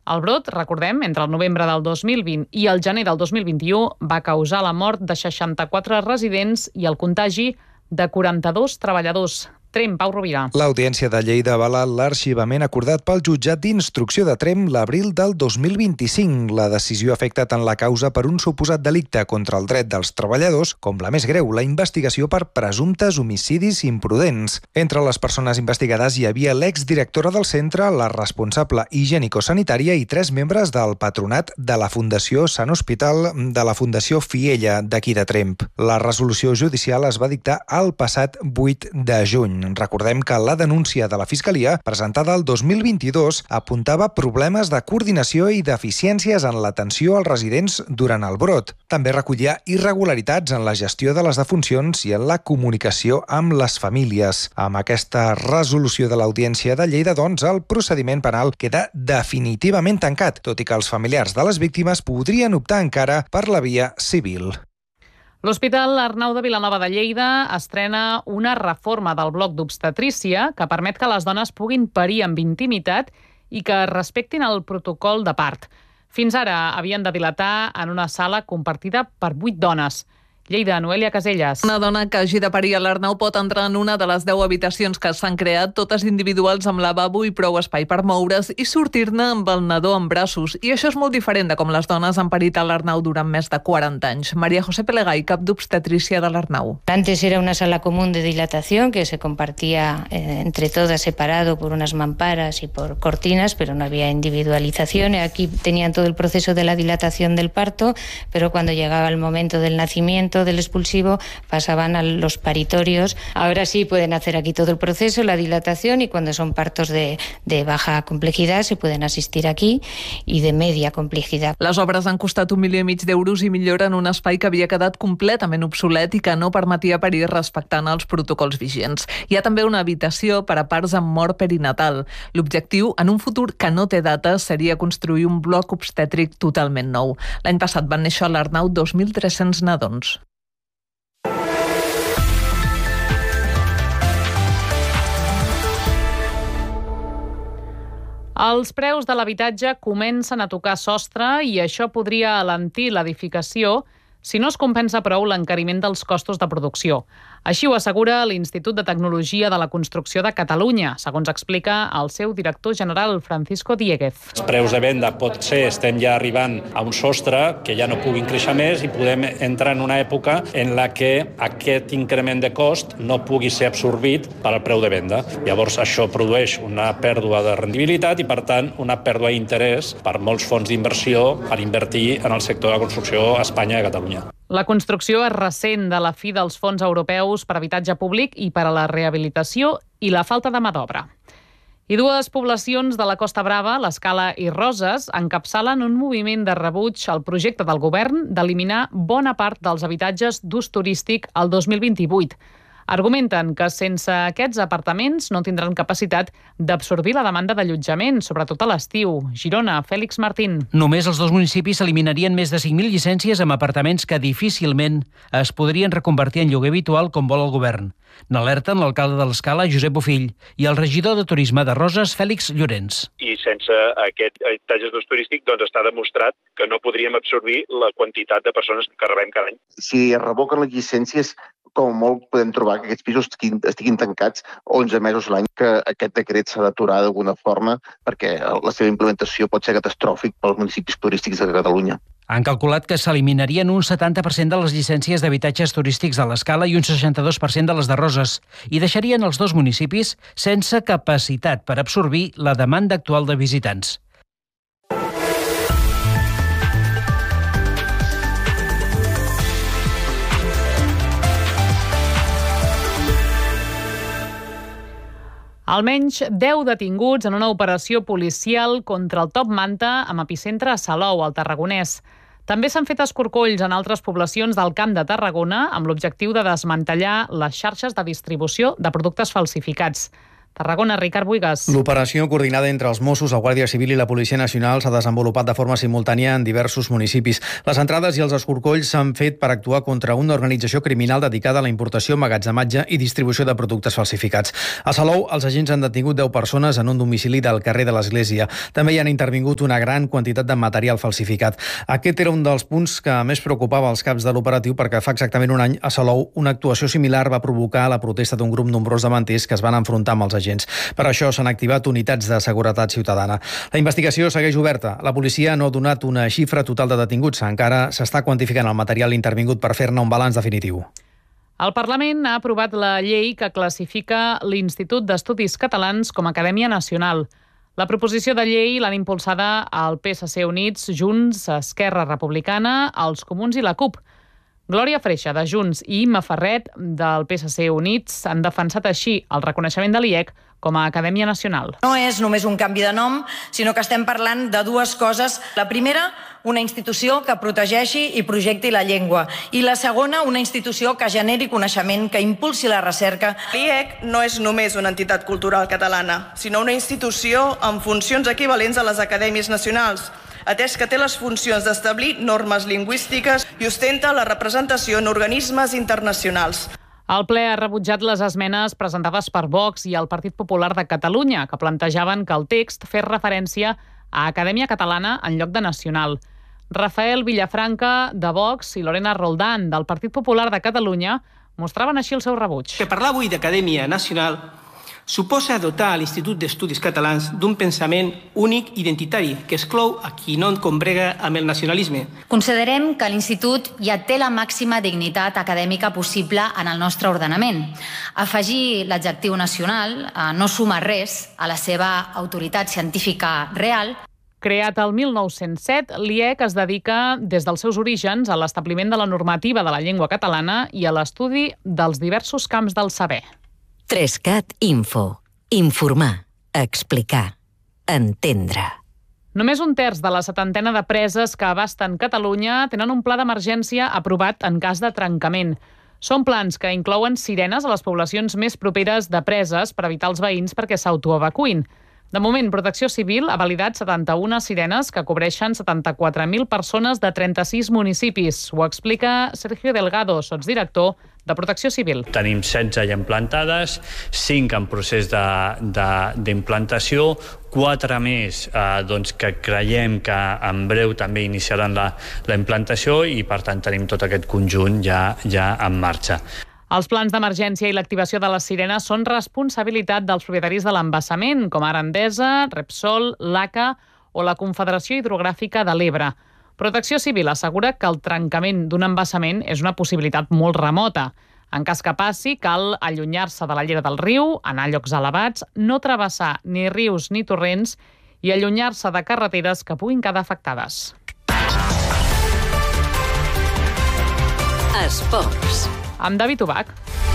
El brot, recordem, entre el novembre del 2020 i el gener del 2021 va causar la mort de 64 residents i el contagi de 42 treballadors. Tremp, Pau Rovira. L'Audiència de Lleida avala l'arxivament acordat pel jutjat d'instrucció de Tremp l'abril del 2025. La decisió afecta tant la causa per un suposat delicte contra el dret dels treballadors com la més greu, la investigació per presumptes homicidis imprudents. Entre les persones investigades hi havia l'exdirectora del centre, la responsable higiènico-sanitària i 3 membres del patronat de la Fundació Sant Hospital de la Fundació Fiella d'aquí de Tremp. La resolució judicial es va dictar el passat 8 de juny. Recordem que la denúncia de la Fiscalia, presentada el 2022, apuntava problemes de coordinació i deficiències en l'atenció als residents durant el brot. També recollia irregularitats en la gestió de les defuncions i en la comunicació amb les famílies. Amb aquesta resolució de l'Audiència de Lleida, doncs, el procediment penal queda definitivament tancat, tot i que els familiars de les víctimes podrien optar encara per la via civil. L'Hospital Arnau de Vilanova de Lleida estrena una reforma del bloc d'obstetrícia que permet que les dones puguin parir amb intimitat i que respectin el protocol de part. Fins ara havien de dilatar en una sala compartida per 8 dones. Lleida, Noelia Casellas. Una dona que hagi de parir a l'Arnau pot entrar en una de les 10 habitacions que s'han creat, totes individuals amb lavabo i prou espai per moure's i sortir-ne amb el nadó en braços. I això és molt diferent de com les dones han parit a l'Arnau durant més de 40 anys. María José Pelegay, cap d'obstetrícia de l'Arnau. Antes era una sala común de dilatación que se compartía entre todas, separado por unas mamparas y por cortinas, pero no había individualización. Aquí tenían todo el proceso de la dilatación del parto, pero cuando llegaba el momento del nacimiento, del expulsivo, pasaban a los paritorios. Ahora sí pueden hacer aquí todo el proceso, la dilatación, y cuando son partos de baja complejidad se pueden asistir aquí, i de media complejidad. Les obres han costat 1,5 milió d'euros i milloren un espai que havia quedat completament obsolet i que no permetia parir respectant els protocols vigents. Hi ha també una habitació per a parts amb mort perinatal. L'objectiu, en un futur que no té data, seria construir un bloc obstètric totalment nou. L'any passat van néixer a l'Arnau 2.300 nadons. Els preus de l'habitatge comencen a tocar sostre i això podria alentir l'edificació si no es compensa prou l'encariment dels costos de producció. Així ho assegura l'Institut de Tecnologia de la Construcció de Catalunya, segons explica el seu director general, Francisco Dieguez. Els preus de venda potser estem ja arribant a un sostre que ja no puguin créixer més i podem entrar en una època en la que aquest increment de cost no pugui ser absorbit per al preu de venda. Llavors això produeix una pèrdua de rendibilitat i, per tant, una pèrdua d'interès per molts fons d'inversió per invertir en el sector de la construcció a Espanya i a Catalunya. La construcció es ressent de la fi dels fons europeus per habitatge públic i per a la rehabilitació i la falta de mà d'obra. I 2 poblacions de la Costa Brava, l'Escala i Roses, encapçalen un moviment de rebuig al projecte del govern d'eliminar bona part dels habitatges d'ús turístic al 2028. Argumenten que sense aquests apartaments no tindran capacitat d'absorbir la demanda d'allotjament, sobretot a l'estiu. Girona, Fèlix Martín. Només els 2 municipis eliminarien més de 5.000 llicències amb apartaments que difícilment es podrien reconvertir en lloguer habitual com vol el govern. N'alerten l'alcalde de l'Escala, Josep Bofill, i el regidor de Turisme de Roses, Fèlix Llorens. I sense aquest habitatge d'ús turístic doncs està demostrat que no podríem absorbir la quantitat de persones que rebem cada any. Si es revoquen les llicències, com a molt podem trobar que aquests pisos estiguin tancats 11 mesos l'any, que aquest decret s'ha d'aturar d'alguna forma perquè la seva implementació pot ser catastròfic pels municipis turístics de Catalunya. Han calculat que s'eliminarien un 70% de les llicències d'habitatges turístics a l'Escala i un 62% de les de Roses, i deixarien els 2 municipis sense capacitat per absorbir la demanda actual de visitants. Almenys 10 detinguts en una operació policial contra el top manta amb epicentre a Salou, al Tarragonès. També s'han fet escorcolls en altres poblacions del Camp de Tarragona amb l'objectiu de desmantellar les xarxes de distribució de productes falsificats. Tarragona, Ricard Buigas. L'operació coordinada entre els Mossos, el Guàrdia Civil i la Policia Nacional s'ha desenvolupat de forma simultània en diversos municipis. Les entrades i els escorcolls s'han fet per actuar contra una organització criminal dedicada a la importació, emmagatzematge i distribució de productes falsificats. A Salou, els agents han detingut 10 persones en un domicili del carrer de l'Església. També hi han intervingut una gran quantitat de material falsificat. Aquest era un dels punts que més preocupava els caps de l'operatiu perquè fa exactament un any a Salou una actuació similar va provocar la protesta d'un grup nombrós de manters que es van enfrontar amb els agents. Per això s'han activat unitats de seguretat ciutadana. La investigació segueix oberta. La policia no ha donat una xifra total de detinguts. Encara s'està quantificant el material intervingut per fer-ne un balanç definitiu. El Parlament ha aprovat la llei que classifica l'Institut d'Estudis Catalans com a Acadèmia Nacional. La proposició de llei l'han impulsada el PSC Units, Junts, Esquerra Republicana, els Comuns i la CUP. Glòria Freixa, de Junts, i Imma Ferret, del PSC Units, han defensat així el reconeixement de l'IEC com a Acadèmia Nacional. No és només un canvi de nom, sinó que estem parlant de dues coses. La primera, una institució que protegeixi i projecti la llengua. I la segona, una institució que generi coneixement, que impulsi la recerca. L'IEC no és només una entitat cultural catalana, sinó una institució amb funcions equivalents a les acadèmies nacionals, atès que té les funcions d'establir normes lingüístiques i ostenta la representació en organismes internacionals. El ple ha rebutjat les esmenes presentades per Vox i el Partit Popular de Catalunya, que plantejaven que el text fes referència a Acadèmia Catalana en lloc de Nacional. Rafael Villafranca, de Vox, i Lorena Roldán, del Partit Popular de Catalunya, mostraven així el seu rebuig. Que parlar avui d'Acadèmia Nacional suposa dotar l'Institut d'Estudis Catalans d'un pensament únic i identitari que exclou a qui no combrega amb el nacionalisme. Considerem que l'Institut ja té la màxima dignitat acadèmica possible en el nostre ordenament. Afegir l'adjectiu nacional no suma res a la seva autoritat científica real. Creat el 1907, l'IEC es dedica des dels seus orígens a l'establiment de la normativa de la llengua catalana i a l'estudi dels diversos camps del saber. 3CAT Info. Informar, explicar, entendre. Només un terç de la 70ena de preses que abasten Catalunya tenen un pla d'emergència aprovat en cas de trencament. Són plans que inclouen sirenes a les poblacions més properes de preses per evitar els veïns perquè s'autoevacuïn. De moment, Protecció Civil ha validat 71 sirenes que cobreixen 74.000 persones de 36 municipis. Ho explica Sergio Delgado, sotsdirector de Protecció Civil. Tenim 16 ja implantades, 5 en procés d'implantació, 4 més que creiem que en breu també iniciaran la implantació i, per tant, tenim tot aquest conjunt ja en marxa. Els plans d'emergència i l'activació de les sirenes són responsabilitat dels propietaris de l'embassament, com ara Endesa, Repsol, l'ACA o la Confederació Hidrogràfica de l'Ebre. Protecció Civil assegura que el trencament d'un embassament és una possibilitat molt remota. En cas que passi, cal allunyar-se de la llera del riu, anar a llocs elevats, no travessar ni rius ni torrents i allunyar-se de carreteres que puguin quedar afectades. Esports. Amb David Ubach.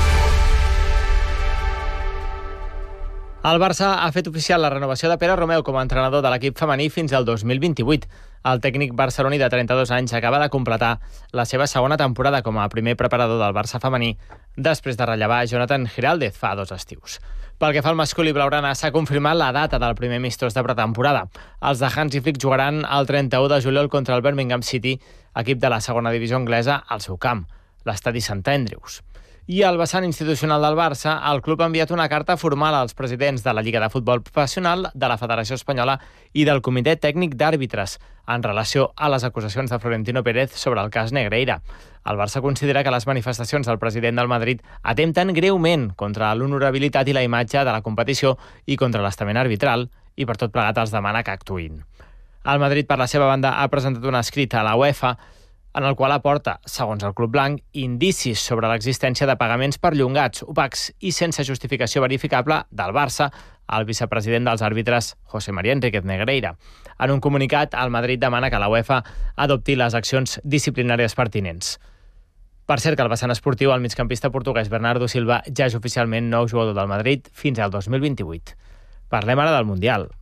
El Barça ha fet oficial la renovació de Pere Romeu com a entrenador de l'equip femení fins al 2028. El tècnic barceloní de 32 anys acaba de completar la seva segona temporada com a primer preparador del Barça femení després de rellevar Jonathan Giraldez fa 2 estius. Pel que fa al masculí blaugrana, s'ha confirmat la data del primer amistós de pretemporada. Els de Hansi Flick jugaran el 31 de juliol contra el Birmingham City, equip de la segona divisió anglesa, al seu camp, l'estadi St. Andrews. I al vessant institucional del Barça, el club ha enviat una carta formal als presidents de la Lliga de Futbol Professional, de la Federació Espanyola i del Comitè Tècnic d'Àrbitres en relació a les acusacions de Florentino Pérez sobre el cas Negreira. El Barça considera que les manifestacions del president del Madrid atempten greument contra l'honorabilitat i la imatge de la competició i contra l'estament arbitral i per tot plegat els demana que actuïn. El Madrid, per la seva banda, ha presentat un escrit a la UEFA en el qual aporta, segons el club blanc, indicis sobre l'existència de pagaments perllongats, opacs i sense justificació verificable del Barça al vicepresident dels àrbitres, José María Enríquez Negreira. En un comunicat, el Madrid demana que la UEFA adopti les accions disciplinàries pertinents. Per cert, que el vessant esportiu, el migcampista portuguès Bernardo Silva ja és oficialment nou jugador del Madrid fins al 2028. Parlem ara del Mundial.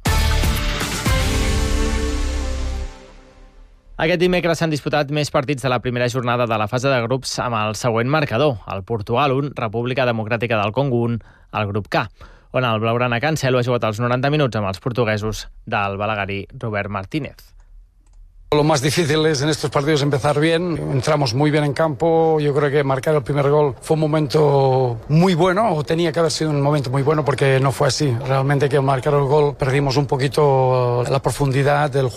Aquest dimecres s'han disputat més partits de la primera jornada de la fase de grups amb el següent marcador: el Portugal 1, República Democràtica del Congo 1, al grup K, on el blaugrana Cancelo ha jugat els 90 minuts amb els portuguesos del Balaguer Robert Martínez. Lo más difícil es en estos partidos empezar bien. Entramos muy bien en campo. Yo creo que marcar el primer gol fue un momento muy bueno, o tenía que haber sido un momento muy bueno, porque no fue así. Realmente que al marcar el gol perdimos un poquito la profundidad del juego.